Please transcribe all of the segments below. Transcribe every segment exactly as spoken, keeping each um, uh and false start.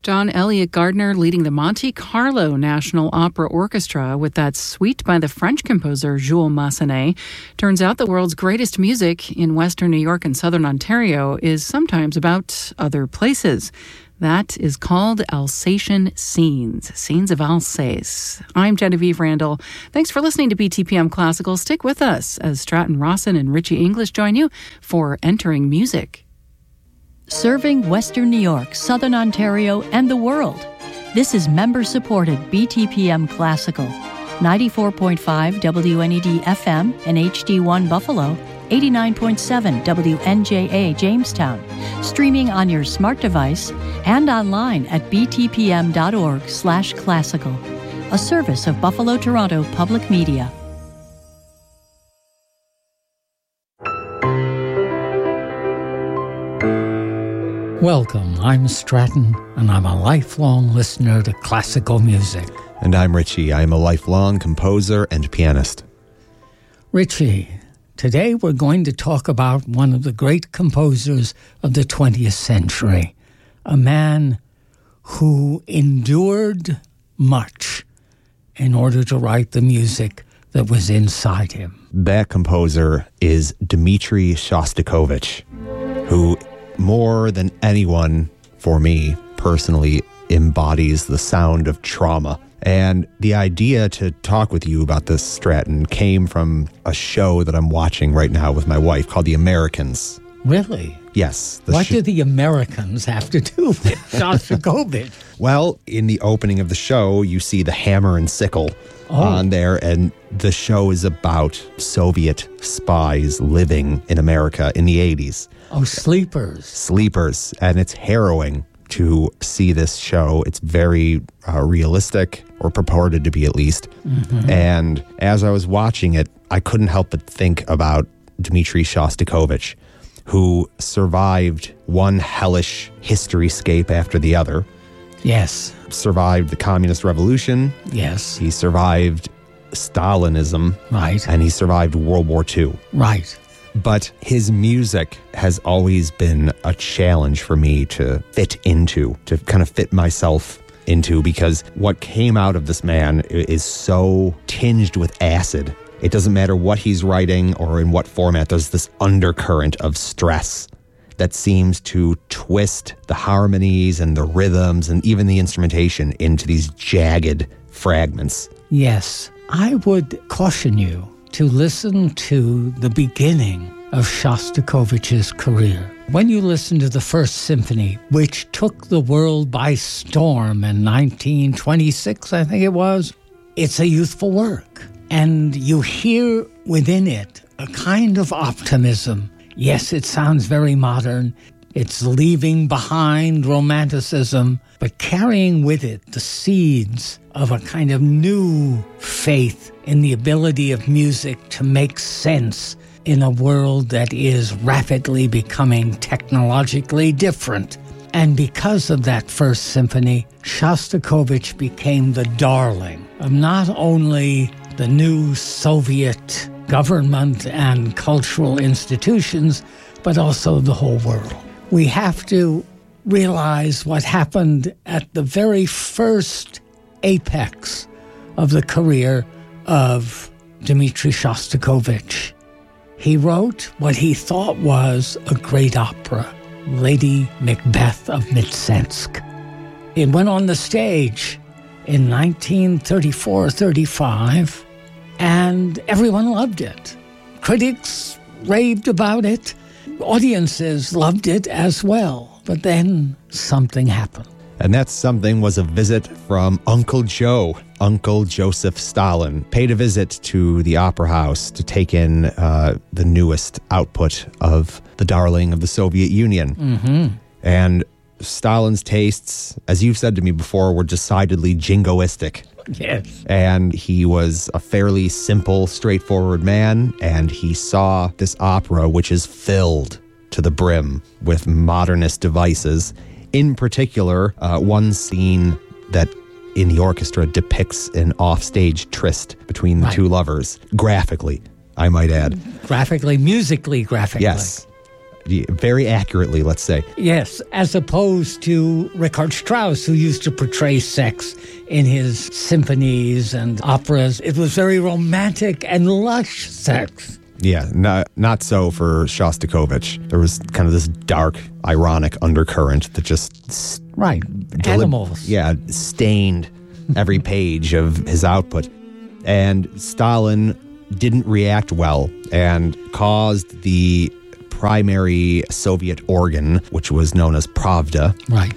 John Elliott Gardner leading the Monte Carlo National Opera Orchestra with that suite by the French composer Jules Massenet. Turns out the world's greatest music in Western New York and Southern Ontario is sometimes about other places. That is called Alsatian Scenes, Scenes of Alsace. I'm Genevieve Randall. Thanks for listening to B T P M Classical. Stick with us as Stratton Rawson and Richie English join you for Entering Music. Serving Western New York, Southern Ontario, and the world. This is member-supported B T P M Classical. ninety-four point five W N E D F M and H D one Buffalo, eighty-nine point seven W N J A Jamestown. Streaming on your smart device and online at btpm.org slash classical. A service of Buffalo Toronto Public Media. Welcome, I'm Stratton, and I'm a lifelong listener to classical music. And I'm Richie. I'm a lifelong composer and pianist. Richie, today we're going to talk about one of the great composers of the twentieth century, a man who endured much in order to write the music that was inside him. That composer is Dmitri Shostakovich, who more than anyone, for me personally, embodies the sound of trauma. And the idea to talk with you about this, Stratton, came from a show that I'm watching right now with my wife called The Americans. Really? Yes. What sh- do the Americans have to do with Shostakovich? Well, in the opening of the show, you see the hammer and sickle oh. on there, and the show is about Soviet spies living in America in the eighties. Oh, sleepers. Sleepers. And it's harrowing to see this show. It's very uh, realistic, or purported to be at least. Mm-hmm. And as I was watching it, I couldn't help but think about Dmitri Shostakovich, who survived one hellish historyscape after the other. Yes. Survived the Communist Revolution. Yes. He survived Stalinism. Right. And he survived World War Two. Right. But his music has always been a challenge for me to fit into, to kind of fit myself into, because what came out of this man is so tinged with acid. It doesn't matter what he's writing or in what format. There's this undercurrent of stress that seems to twist the harmonies and the rhythms and even the instrumentation into these jagged fragments. Yes, I would caution you to listen to the beginning of Shostakovich's career. When you listen to the First Symphony, which took the world by storm in nineteen twenty-six, I think it was, it's a youthful work. And you hear within it a kind of optimism. Yes, it sounds very modern. It's leaving behind romanticism, but carrying with it the seeds of a kind of new faith in the ability of music to make sense in a world that is rapidly becoming technologically different. And because of that First Symphony, Shostakovich became the darling of not only the new Soviet government and cultural institutions, but also the whole world. We have to realize what happened at the very first apex of the career of Dmitri Shostakovich. He wrote what he thought was a great opera, Lady Macbeth of Mtsensk. It went on the stage in nineteen thirty-four thirty-five, and everyone loved it. Critics raved about it. Audiences loved it as well. But then something happened. And that something was a visit from Uncle Joe. Uncle Joseph Stalin paid a visit to the Opera House to take in uh, the newest output of the darling of the Soviet Union. Mm-hmm. And Stalin's tastes, as you've said to me before, were decidedly jingoistic. Yes. And he was a fairly simple, straightforward man, and he saw this opera, which is filled to the brim with modernist devices. In particular, uh, one scene that in the orchestra depicts an offstage tryst between the right. two lovers, graphically, I might add. Graphically, musically graphically. Yes. very accurately, let's say. Yes, as opposed to Richard Strauss, who used to portray sex in his symphonies and operas. It was very romantic and lush sex. Yeah, not, not so for Shostakovich. There was kind of this dark, ironic undercurrent that just... Right, delib- animals. Yeah, stained every page of his output. And Stalin didn't react well and caused the primary Soviet organ, which was known as Pravda. Right.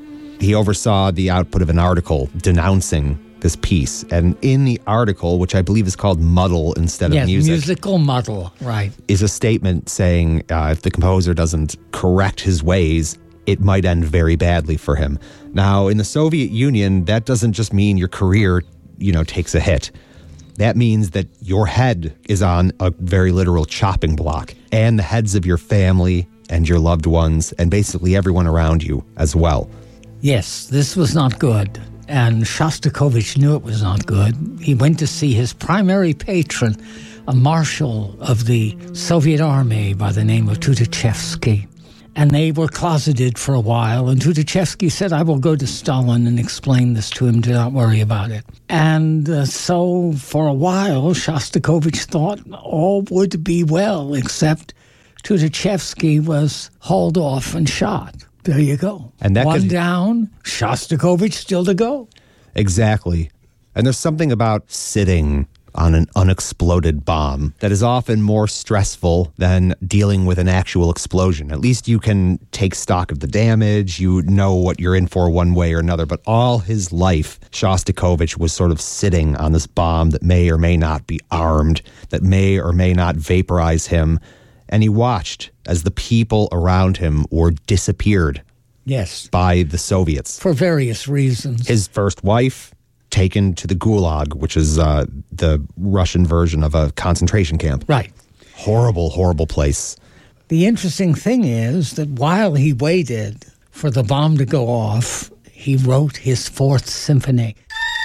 He oversaw the output of an article denouncing this piece. And in the article, which I believe is called Muddle instead of yes, music. musical muddle, right. Is a statement saying uh, if the composer doesn't correct his ways, it might end very badly for him. Now, in the Soviet Union, that doesn't just mean your career, you know, takes a hit. That means that your head is on a very literal chopping block, and the heads of your family and your loved ones and basically everyone around you as well. Yes, this was not good, and Shostakovich knew it was not good. He went to see his primary patron, a marshal of the Soviet army by the name of Tukhachevsky, and they were closeted for a while, and Tukhachevsky said, I will go to Stalin and explain this to him, do not worry about it. And uh, so for a while, Shostakovich thought all would be well, except Tukhachevsky was hauled off and shot. There you go. And that One could... down, Shostakovich still to go. Exactly. And there's something about sitting on an unexploded bomb that is often more stressful than dealing with an actual explosion. At least you can take stock of the damage, you know what you're in for one way or another, but all his life, Shostakovich was sort of sitting on this bomb that may or may not be armed, that may or may not vaporize him, and he watched as the people around him were disappeared Yes. by the Soviets. For various reasons. His first wife, taken to the Gulag, which is uh, the Russian version of a concentration camp. Right. Horrible, horrible place. The interesting thing is that while he waited for the bomb to go off, he wrote his Fourth Symphony.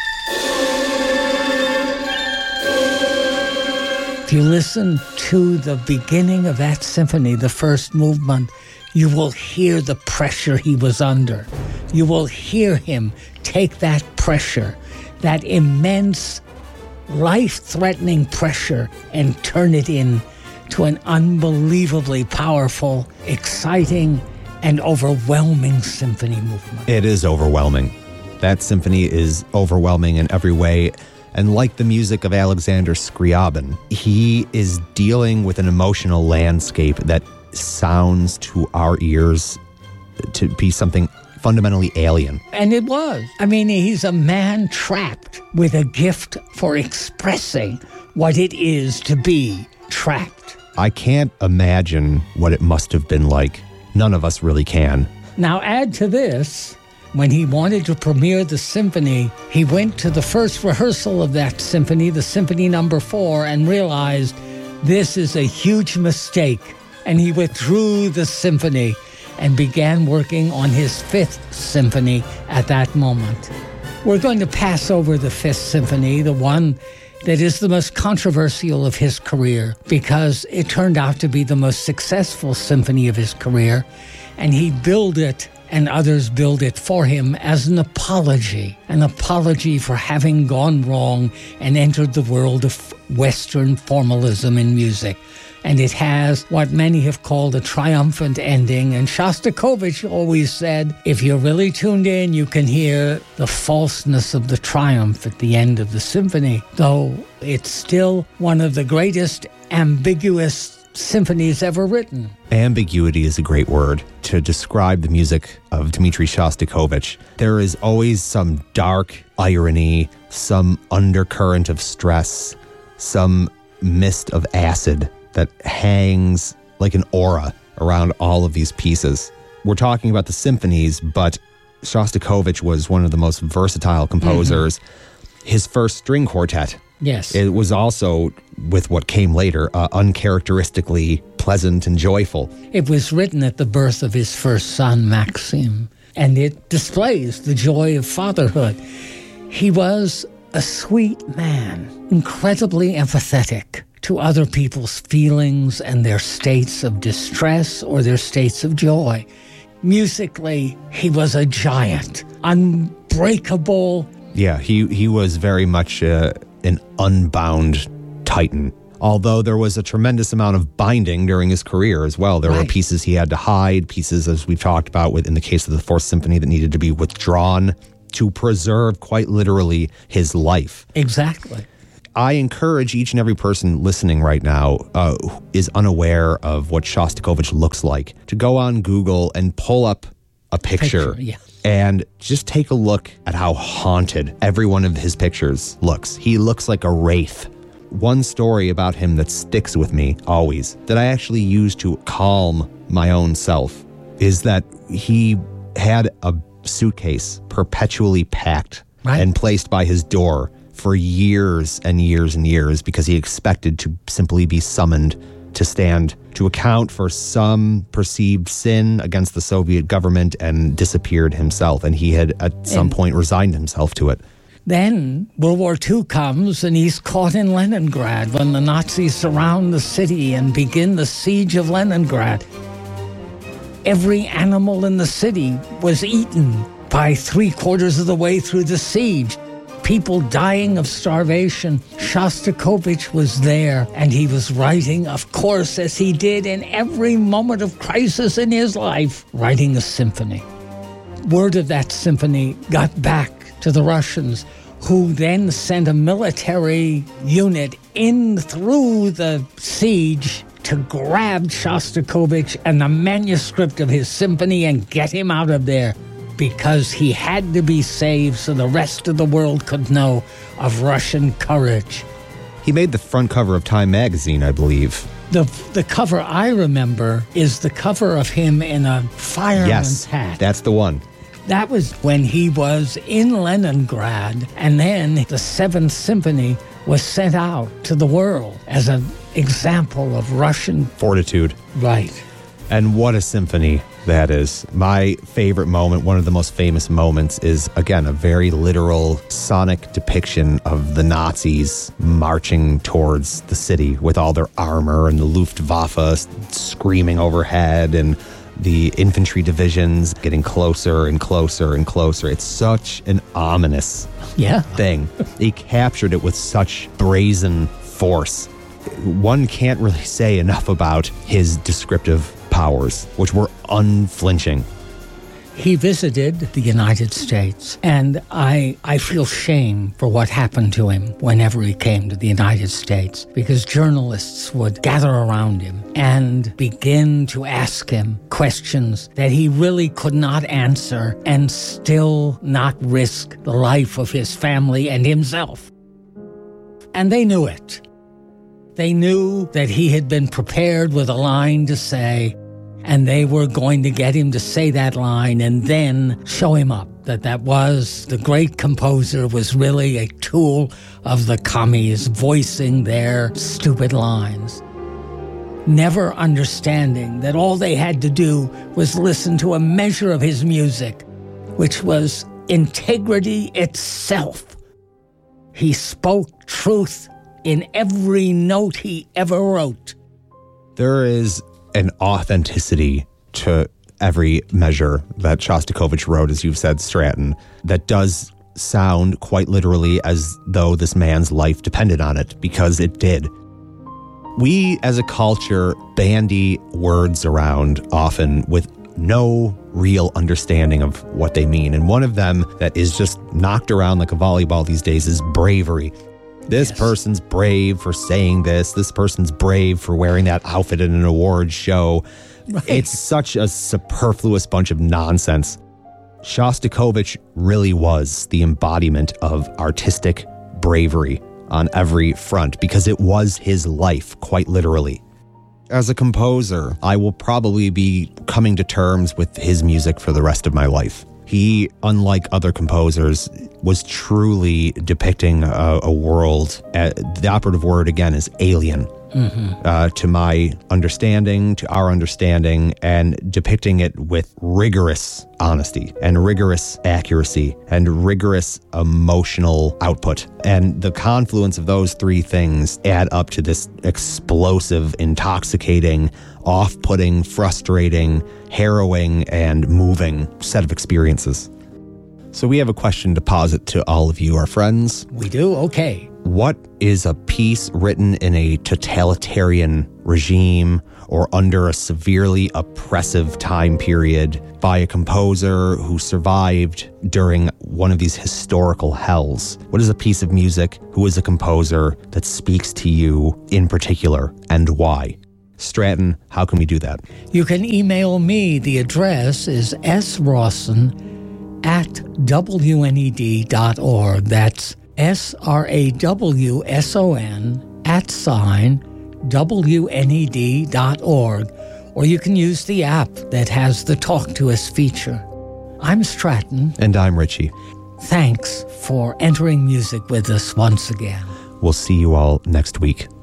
If you listen to the beginning of that symphony, the first movement, you will hear the pressure he was under. You will hear him take that pressure, that immense, life-threatening pressure, and turn it into an unbelievably powerful, exciting, and overwhelming symphony movement. It is overwhelming. That symphony is overwhelming in every way. And like the music of Alexander Scriabin, he is dealing with an emotional landscape that sounds to our ears to be something fundamentally alien. And it was. I mean, he's a man trapped with a gift for expressing what it is to be trapped. I can't imagine what it must have been like. None of us really can. Now add to this, when he wanted to premiere the symphony, he went to the first rehearsal of that symphony, the Symphony Number Four, and realized this is a huge mistake. And he withdrew the symphony and began working on his Fifth Symphony at that moment. We're going to pass over the Fifth Symphony, the one that is the most controversial of his career, because it turned out to be the most successful symphony of his career, and he billed it, and others billed it for him, as an apology, an apology for having gone wrong and entered the world of Western formalism in music. And it has what many have called a triumphant ending. And Shostakovich always said, if you're really tuned in, you can hear the falseness of the triumph at the end of the symphony, though it's still one of the greatest ambiguous symphonies ever written. Ambiguity is a great word to describe the music of Dmitri Shostakovich. There is always some dark irony, some undercurrent of stress, some mist of acid that hangs like an aura around all of these pieces. We're talking about the symphonies, but Shostakovich was one of the most versatile composers. Mm-hmm. His first string quartet, yes, it was also, with what came later, uh, uncharacteristically pleasant and joyful. It was written at the birth of his first son, Maxim, and it displays the joy of fatherhood. He was a sweet man, incredibly empathetic to other people's feelings and their states of distress or their states of joy. Musically, he was a giant, unbreakable. Yeah, he, he was very much uh, an unbound titan. Although there was a tremendous amount of binding during his career as well. There right. were pieces he had to hide, pieces, as we've talked about with in the case of the Fourth Symphony, that needed to be withdrawn to preserve, quite literally, his life. Exactly. I encourage each and every person listening right now uh, who is unaware of what Shostakovich looks like to go on Google and pull up a picture, picture yeah. and just take a look at how haunted every one of his pictures looks. He looks like a wraith. One story about him that sticks with me always, that I actually use to calm my own self, is that he had a suitcase perpetually packed right. and placed by his door for years and years and years because he expected to simply be summoned to stand to account for some perceived sin against the Soviet government, and disappeared himself. And he had at some and point resigned himself to it. Then World War Two comes, and he's caught in Leningrad when the Nazis surround the city and begin the siege of Leningrad. Every animal in the city was eaten by three quarters of the way through the siege. People dying of starvation. Shostakovich was there, and he was writing, of course, as he did in every moment of crisis in his life, writing a symphony. Word of that symphony got back to the Russians, who then sent a military unit in through the siege to grab Shostakovich and the manuscript of his symphony and get him out of there, because he had to be saved so the rest of the world could know of Russian courage. He made the front cover of Time magazine, I believe. The the cover I remember is the cover of him in a fireman's yes, hat. That's the one. That was when he was in Leningrad, and then the Seventh Symphony was sent out to the world as an example of Russian fortitude. Right. And what a symphony that is. My favorite moment, one of the most famous moments, is, again, a very literal sonic depiction of the Nazis marching towards the city with all their armor, and the Luftwaffe screaming overhead, and the infantry divisions getting closer and closer and closer. It's such an ominous yeah. thing. He captured it with such brazen force. One can't really say enough about his descriptive powers, which were unflinching. He visited the United States, and I I feel shame for what happened to him whenever he came to the United States, because journalists would gather around him and begin to ask him questions that he really could not answer and still not risk the life of his family and himself. And they knew it. They knew that he had been prepared with a line to say, and they were going to get him to say that line and then show him up, that that was, the great composer was really a tool of the commies voicing their stupid lines. Never understanding that all they had to do was listen to a measure of his music, which was integrity itself. He spoke truth in every note he ever wrote. There is an authenticity to every measure that Shostakovich wrote, as you've said, Stratton, that does sound quite literally as though this man's life depended on it, because it did. We, as a culture, bandy words around often with no real understanding of what they mean. And one of them that is just knocked around like a volleyball these days is bravery. This yes. person's brave for saying this. This person's brave for wearing that outfit at an awards show. Right. It's such a superfluous bunch of nonsense. Shostakovich really was the embodiment of artistic bravery on every front, because it was his life, quite literally. As a composer, I will probably be coming to terms with his music for the rest of my life. He, unlike other composers, was truly depicting a, a world, uh, the operative word again is alien, mm-hmm. uh, to my understanding, to our understanding, and depicting it with rigorous honesty and rigorous accuracy and rigorous emotional output. And the confluence of those three things add up to this explosive, intoxicating, off-putting, frustrating, harrowing, and moving set of experiences. So we have a question to posit to all of you, our friends. We do? Okay. What is a piece written in a totalitarian regime or under a severely oppressive time period by a composer who survived during one of these historical hells? What is a piece of music, who is a composer that speaks to you in particular, and why? Stratton, how can we do that? You can email me. The address is srawson at w n e d dot org. That's S R A W S O N at sign W N E D dot org. Or you can use the app that has the Talk to Us feature. I'm Stratton. And I'm Richie. Thanks for entering music with us once again. We'll see you all next week.